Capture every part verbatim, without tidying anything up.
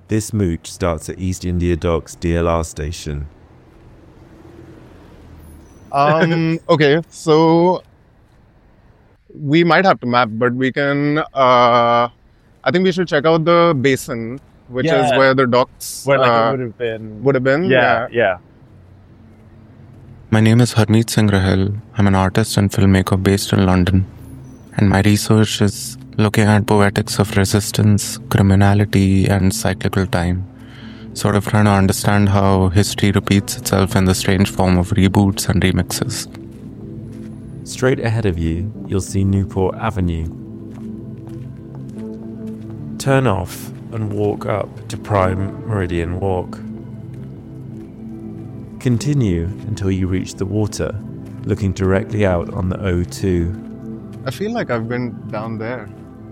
This mooch starts at East India Docks D L R station. Um, okay, so we might have to map, but we can, uh, I think we should check out the basin, which Yeah. is where the docks Where like uh, it would have been. would have been. Yeah, yeah. My name is Harmeet Singh Rahil. I'm an artist and filmmaker based in London. And my research is looking at poetics of resistance, criminality, and cyclical time. Sort of trying to understand how history repeats itself in the strange form of reboots and remixes. Straight ahead of you, you'll see Newport Avenue. Turn off and walk up to Prime Meridian Walk. Continue until you reach the water, looking directly out on the O two. I feel like I've been down there.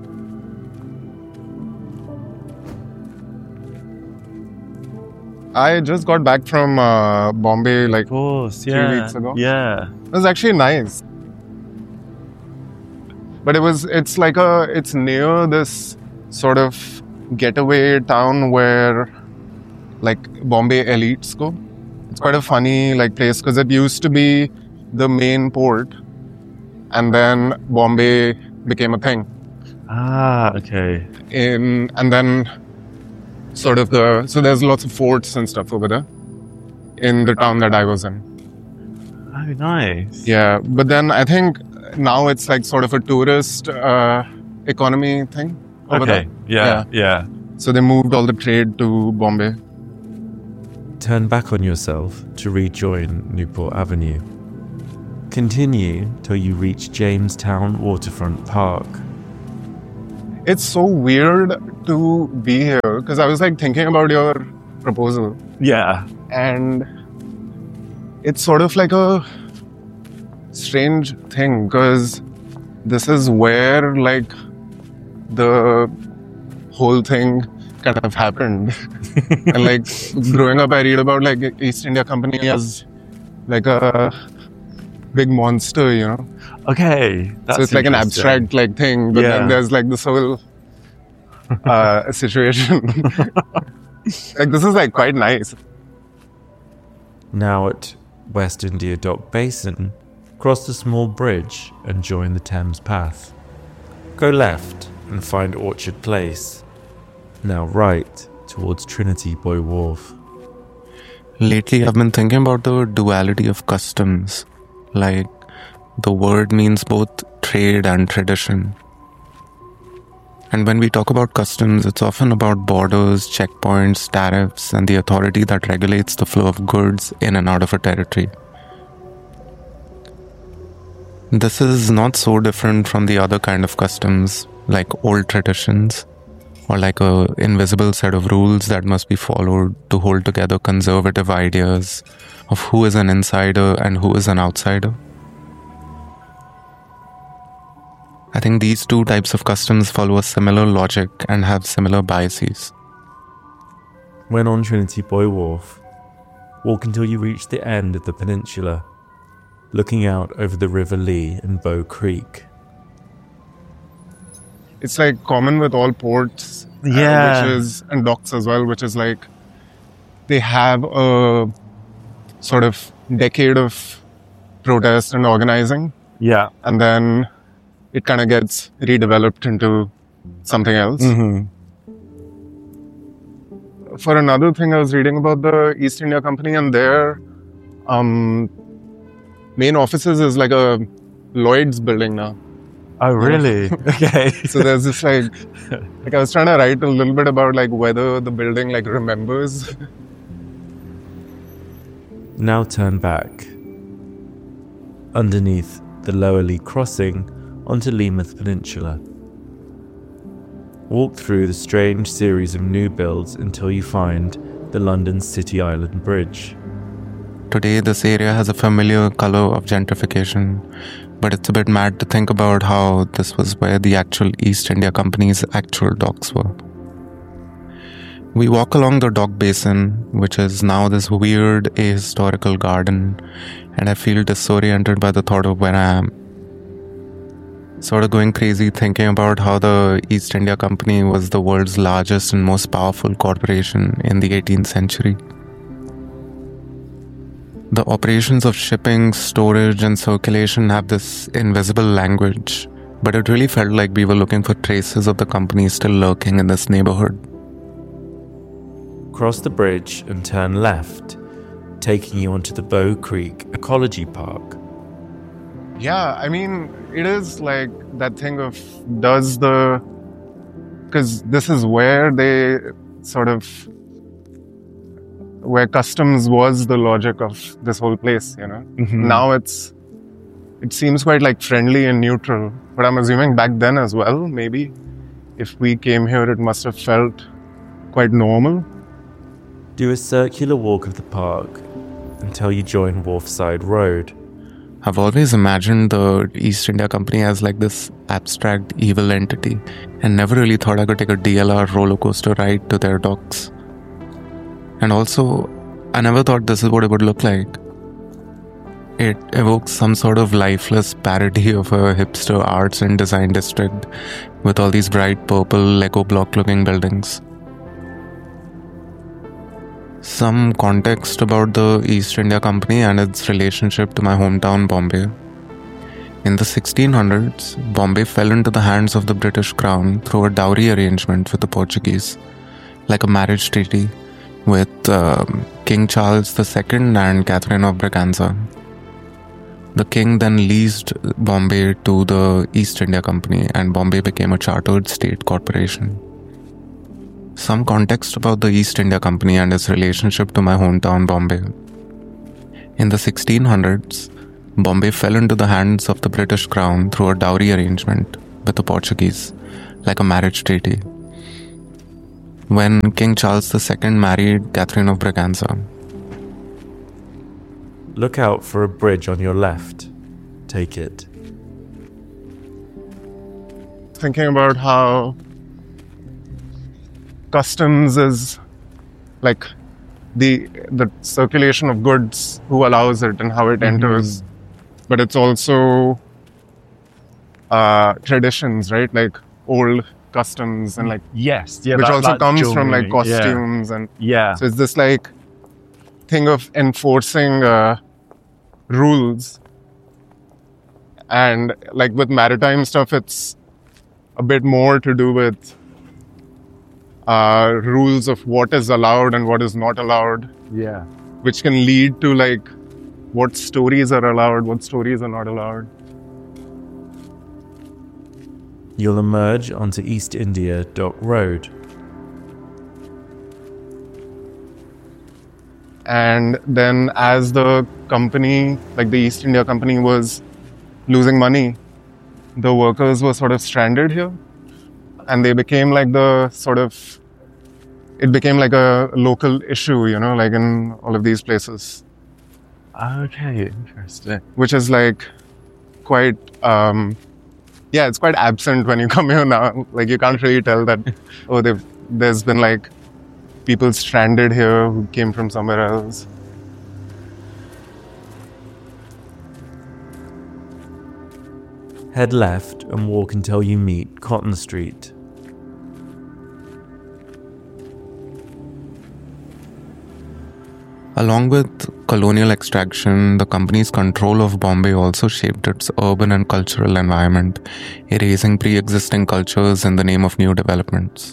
I just got back from uh, Bombay like Of course, yeah. Three weeks ago. Yeah. It was actually nice. But it was, it's like a, it's near this sort of getaway town where like Bombay elites go. It's quite a funny like place because it used to be the main port and then Bombay became a thing. Ah, okay. In, and then sort of the, so there's lots of forts and stuff over there in the town that I was in. Oh, nice. Yeah, but then I think now it's like sort of a tourist uh, economy thing over Okay. there. Yeah, yeah. So they moved all the trade to Bombay. Turn back on yourself to rejoin Newport Avenue. Continue till you reach Jamestown Waterfront Park. It's so weird to be here because I was like thinking about your proposal Yeah. and it's sort of like a strange thing because this is where like the whole thing kind of happened. And like growing up I read about like East India Company as like a big monster, you know. Okay. That's So it's like an interesting. abstract like thing, but Yeah. then there's like this whole uh, situation. Like this is like quite nice. Now at West India Dock Basin, cross the small bridge and join the Thames Path. Go left and find Orchard Place. Now right towards Trinity Buoy Wharf. Lately, I've been thinking about the duality of customs. Like, the word means both trade and tradition. And when we talk about customs, it's often about borders, checkpoints, tariffs, and the authority that regulates the flow of goods in and out of a territory. This is not so different from the other kind of customs, like old traditions, or like a invisible set of rules that must be followed to hold together conservative ideas of who is an insider and who is an outsider. I think these two types of customs follow a similar logic and have similar biases. When on Trinity Buoy Wharf, walk until you reach the end of the peninsula, looking out over the River Lee and Bow Creek. It's like common with all ports, uh, Yeah. which is and docks as well, which is like they have a sort of decade of protest and organizing, Yeah. and then it kind of gets redeveloped into something else. Mm-hmm. For another thing, I was reading about the East India Company, and their um, main offices is like a Lloyd's building now. Oh, really? Okay. So there's this like, like I was trying to write a little bit about like whether the building like remembers. Now turn back. Underneath the Lower Lee crossing onto Leamouth Peninsula. Walk through the strange series of new builds until you find the London City Island Bridge. Today, this area has a familiar color of gentrification, but it's a bit mad to think about how this was where the actual East India Company's actual docks were. We walk along the dock basin, which is now this weird ahistorical garden, and I feel disoriented by the thought of where I am. sort of going crazy thinking about how the East India Company was the world's largest and most powerful corporation in the eighteenth century. The operations of shipping, storage, and circulation have this invisible language, but it really felt like we were looking for traces of the company still lurking in this neighborhood. Cross the bridge and turn left, taking you onto the Bow Creek Ecology Park. Yeah, I mean, it is like that thing of does the... Because this is where they sort of... where customs was the logic of this whole place, you know? Mm-hmm. Now it's... it seems quite like friendly and neutral. But I'm assuming back then as well, maybe, if we came here, it must have felt quite normal. Do a circular walk of the park until you join Wharfside Road. I've always imagined the East India Company as like this abstract evil entity and never really thought I could take a D L R roller coaster ride to their docks. And also, I never thought this is what it would look like. It evokes some sort of lifeless parody of a hipster arts and design district with all these bright purple Lego block looking buildings. Some context about the East India Company and its relationship to my hometown Bombay. In the sixteen hundreds, Bombay fell into the hands of the British Crown through a dowry arrangement with the Portuguese, like a marriage treaty with uh, King Charles the Second and Catherine of Braganza. The king then leased Bombay to the East India Company and Bombay became a chartered state corporation. Some context about the East India Company and its relationship to my hometown Bombay. In the sixteen hundreds, Bombay fell into the hands of the British Crown through a dowry arrangement with the Portuguese, like a marriage treaty, when King Charles the Second married Catherine of Braganza. Look out for a bridge on your left. Take it. Thinking about how customs is like the the circulation of goods, who allows it and how it Mm-hmm. enters, but it's also uh, traditions, right? Like old customs and like Yes, yeah, which that- also that comes from like jewelry, yeah. costumes and Yeah. so it's this like thing of enforcing uh, rules, and like with maritime stuff, it's a bit more to do with uh, rules of what is allowed and what is not allowed, Yeah. which can lead to like what stories are allowed, what stories are not allowed. You'll emerge onto East India Dock Road. And then as the company, like the East India Company was losing money, the workers were sort of stranded here. And they became like the sort of, it became like a local issue, you know, like in all of these places, Okay, interesting. which is like quite, um, yeah, it's quite absent when you come here now. Like you can't really tell that, oh, they've, there's been like people stranded here who came from somewhere else. Head left and walk until you meet Cotton Street. Along with colonial extraction, the company's control of Bombay also shaped its urban and cultural environment, erasing pre-existing cultures in the name of new developments.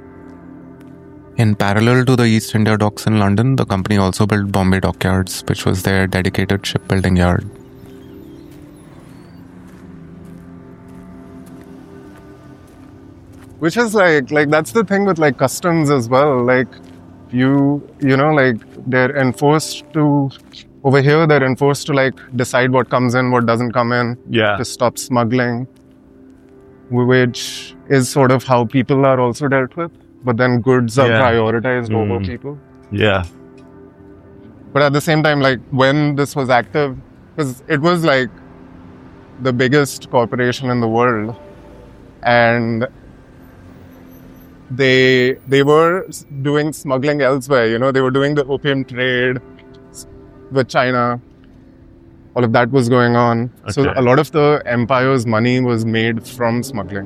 In parallel to the East India Docks in London, the company also built Bombay Dockyards, which was their dedicated shipbuilding yard. Which is like, like that's the thing with like customs as well. Like you, you know, like they're enforced to, over here, they're enforced to like decide what comes in, what doesn't come in, Yeah. to stop smuggling, which is sort of how people are also dealt with. But then goods are Yeah. prioritized over Mm. people. Yeah. But at the same time, like when this was active, because it was like the biggest corporation in the world, and they they were doing smuggling elsewhere. You know, they were doing the opium trade with China, all of that was going on. So Okay. a lot of the empire's money was made from smuggling.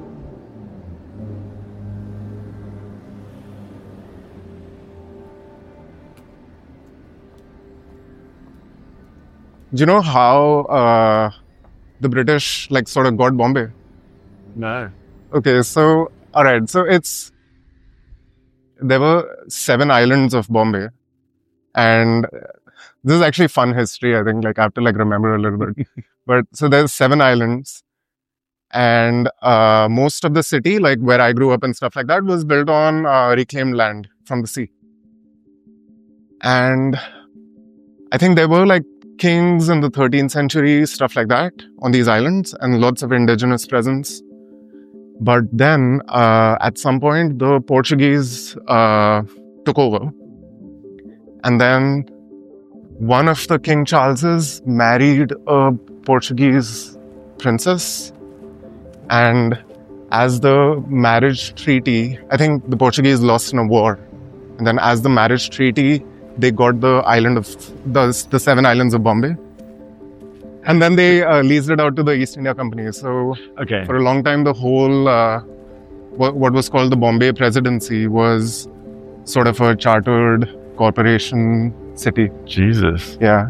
Do you know how uh, the British like sort of got Bombay? No. Okay, so all right, so it's there were seven islands of Bombay, and this is actually fun history. I think like I have to like remember a little bit, but so there's seven islands, and uh, most of the city, like where I grew up and stuff like that, was built on uh, reclaimed land from the sea, and I think there were like kings in the thirteenth century, stuff like that, on these islands, and lots of indigenous presence. But then, uh, at some point, the Portuguese uh, took over. And then one of the King Charleses married a Portuguese princess. And as the marriage treaty, I think the Portuguese lost in a war. And then as the marriage treaty, they got the island of, the, the seven islands of Bombay. And then they uh, leased it out to the East India Company. So Okay. for a long time, the whole, uh, what, what was called the Bombay Presidency was sort of a chartered corporation city. Jesus. Yeah.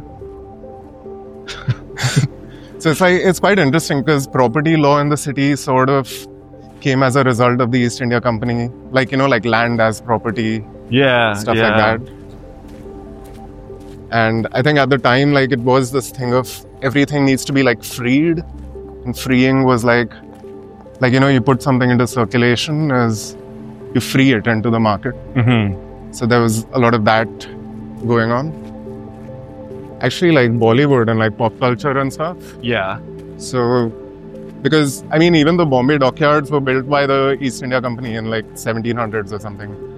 So it's like, it's quite interesting because property law in the city sort of came as a result of the East India Company. Like, you know, like land as property, Yeah. stuff yeah. like that. And I think at the time, like, it was this thing of everything needs to be like freed. And freeing was like, like, you know, you put something into circulation as you free it into the market. Mm-hmm. So there was a lot of that going on. Actually, like Bollywood and like pop culture and stuff. Yeah. So, because, I mean, even the Bombay dockyards were built by the East India Company in like seventeen hundreds or something.